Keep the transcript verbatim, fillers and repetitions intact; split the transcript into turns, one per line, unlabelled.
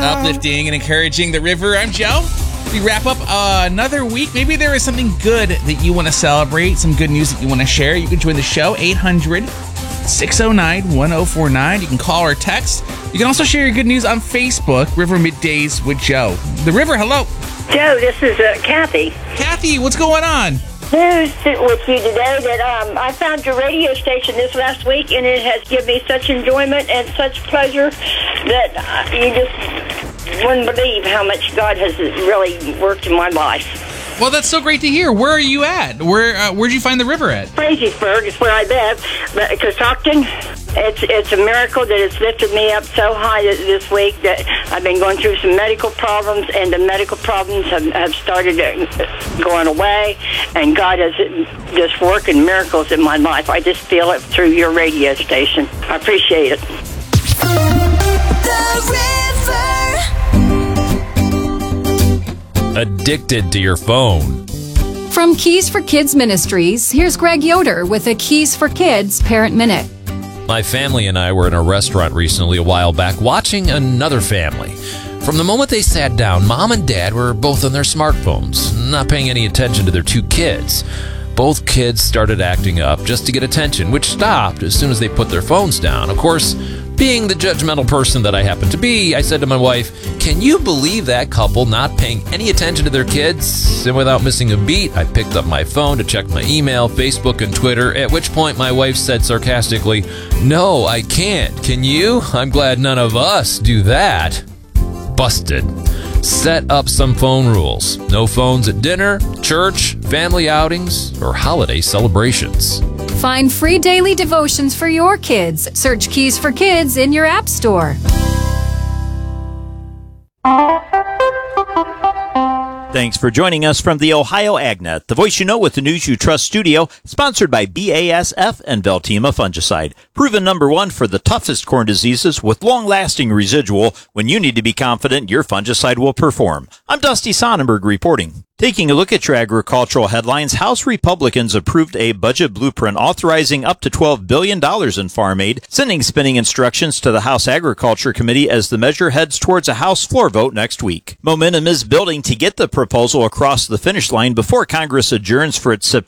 Uplifting and encouraging the river. I'm Joe. We wrap up uh, another week. Maybe there is something good that you want to celebrate, some good news that you want to share. You can join the show, eight hundred, six oh nine, one oh four nine. You can call or text. You can also share your good news on Facebook, River Middays with Joe. The River, hello.
Joe, this is uh, Kathy.
Kathy, what's going on?
News with you today that um, I found your radio station this last week, and it has given me such enjoyment and such pleasure that uh, you just wouldn't believe how much God has really worked in my life.
Well, that's so great to hear. Where are you at? Where uh, Where'd you find the river at?
Fraziesburg is where I live, but Coshocton. It's it's a miracle that it's lifted me up so high this week that I've been going through some medical problems, and the medical problems have, have started going away, and God is just working miracles in my life. I just feel it through your radio station. I appreciate it.
The River. Addicted to your phone.
From Keys for Kids Ministries, here's Greg Yoder with a Keys for Kids Parent Minute.
My family and I were in a restaurant recently a while back watching another family. From the moment they sat down, Mom and Dad were both on their smartphones, not paying any attention to their two kids. Both kids started acting up just to get attention, which stopped as soon as they put their phones down. Of course, being the judgmental person that I happen to be, I said to my wife, "Can you believe that couple not paying any attention to their kids?" And without missing a beat, I picked up my phone to check my email, Facebook, and Twitter, at which point my wife said sarcastically, "No, I can't. Can you? I'm glad none of us do that." Busted. Set up some phone rules. No phones at dinner, church, family outings, or holiday celebrations.
Find free daily devotions for your kids. Search Keys for Kids in your app store.
Thanks for joining us from the Ohio AgNet, the voice you know with the news you trust studio, sponsored by B A S F and Veltima Fungicide. Proven number one for the toughest corn diseases with long-lasting residual when you need to be confident your fungicide will perform. I'm Dusty Sonnenberg reporting. Taking a look at your agricultural headlines, House Republicans approved a budget blueprint authorizing up to twelve billion dollars in farm aid, sending spending instructions to the House Agriculture Committee as the measure heads towards a House floor vote next week. Momentum is building to get the proposal across the finish line before Congress adjourns for its September